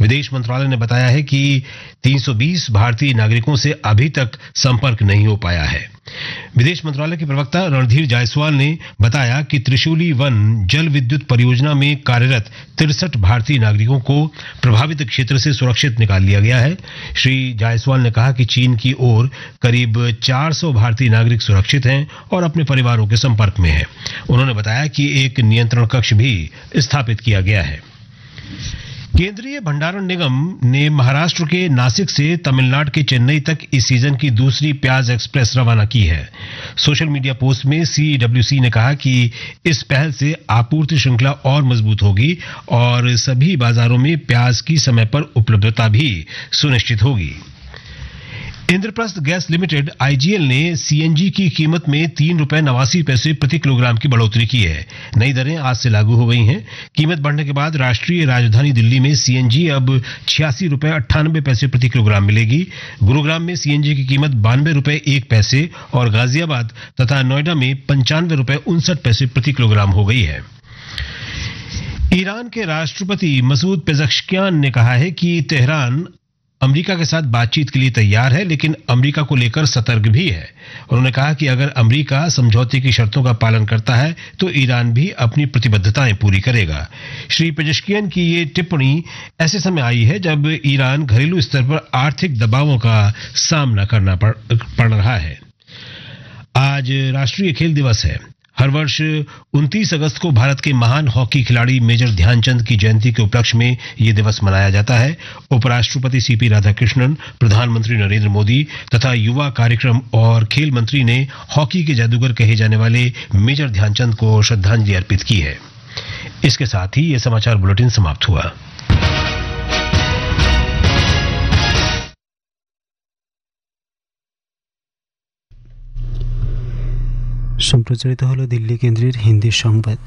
विदेश मंत्रालय ने बताया है कि 320 भारतीय नागरिकों से अभी तक संपर्क नहीं हो पाया है। विदेश मंत्रालय के प्रवक्ता रणधीर जायसवाल ने बताया कि त्रिशूली वन जल विद्युत परियोजना में कार्यरत 63 भारतीय नागरिकों को प्रभावित क्षेत्र से सुरक्षित निकाल लिया गया है। श्री जायसवाल ने कहा कि चीन की ओर करीब 400 भारतीय नागरिक सुरक्षित हैं और अपने परिवारों के संपर्क में हैं। उन्होंने बताया कि एक नियंत्रण कक्ष भी स्थापित किया गया है। केंद्रीय भंडारण निगम ने महाराष्ट्र के नासिक से तमिलनाडु के चेन्नई तक इस सीजन की दूसरी प्याज एक्सप्रेस रवाना की है। सोशल मीडिया पोस्ट में सीडब्ल्यूसी ने कहा कि इस पहल से आपूर्ति श्रृंखला और मजबूत होगी और सभी बाजारों में प्याज की समय पर उपलब्धता भी सुनिश्चित होगी। इंद्रप्रस्थ गैस लिमिटेड आईजीएल ने सीएनजी की कीमत में ₹3.89 प्रति किलोग्राम की बढ़ोतरी की है। नई दरें आज से लागू हो गई हैं। कीमत बढ़ने के बाद राष्ट्रीय राजधानी दिल्ली में सीएनजी अब ₹86.98 प्रति किलोग्राम मिलेगी। गुरुग्राम में सीएनजी की कीमत ₹92.01 और गाजियाबाद तथा नोएडा में ₹95.59 प्रति किलोग्राम हो गई है। ईरान के राष्ट्रपति मसूद पेज़ेश्कियान ने कहा है कि तेहरान अमेरिका के साथ बातचीत के लिए तैयार है, लेकिन अमेरिका को लेकर सतर्क भी है। उन्होंने कहा कि अगर अमेरिका समझौते की शर्तों का पालन करता है तो ईरान भी अपनी प्रतिबद्धताएं पूरी करेगा। श्री पेज़ेश्कियान की ये टिप्पणी ऐसे समय आई है जब ईरान घरेलू स्तर पर आर्थिक दबावों का सामना करना पड़ रहा है। आज राष्ट्रीय खेल दिवस है। हर वर्ष 29 अगस्त को भारत के महान हॉकी खिलाड़ी मेजर ध्यानचंद की जयंती के उपलक्ष्य में यह दिवस मनाया जाता है। उपराष्ट्रपति सीपी राधाकृष्णन, प्रधानमंत्री नरेंद्र मोदी तथा युवा कार्यक्रम और खेल मंत्री ने हॉकी के जादूगर कहे जाने वाले मेजर ध्यानचंद को श्रद्धांजलि अर्पित की है। इसके साथ ही यह समाचार बुलेटिन समाप्त हुआ। সম্প্রচারিত হলো দিল্লি কেন্দ্রের হিন্দি সংবাদ।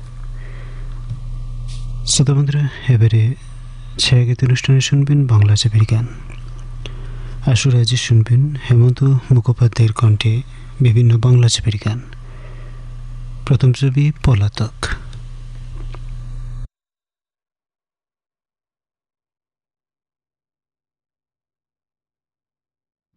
শ্রোতা বন্ধুরা, এবারে ছায়াগীত অনুষ্ঠানে শুনবেন বাংলা ছবির গান। আসর আজ শুনবেন হেমন্ত মুখোপাধ্যায়ের কণ্ঠে বিভিন্ন বাংলা ছবির গান। প্রথম ছবি পলাতক।